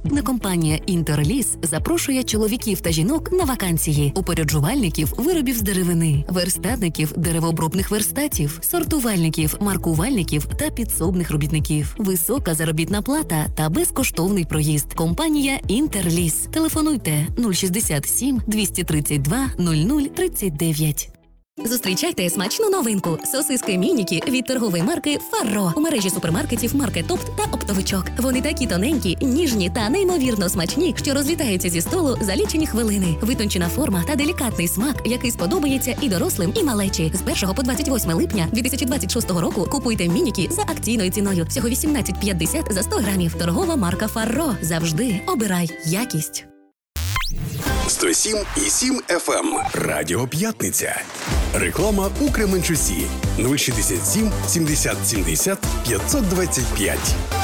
Кнекомпанія «Інтерліс» запрошує чоловіків та жінок на вакансії, упоряджувальників виробів з деревини, верстатників деревообробних верстатів, сортувальників, маркувальників та підсобних робітників. Висока заробітна плата та безкоштовний проїзд. Компанія «Інтерліс». Телефонуйте 067 232 0039. Зустрічайте смачну новинку – сосиски мініки від торгової марки «Фарро» у мережі супермаркетів «Маркетопт» та «Оптовичок». Вони такі тоненькі, ніжні та неймовірно смачні, що розлітаються зі столу за лічені хвилини. Витончена форма та делікатний смак, який сподобається і дорослим, і малечі. З 1 по 28 липня 2026 року купуйте мініки за акційною ціною. Всього 18,50 за 100 грамів. Торгова марка «Фарро». Завжди обирай якість. 107,7 FM. Радіо П'ятниця. Реклама у Кременчусі. 067 70 70 525.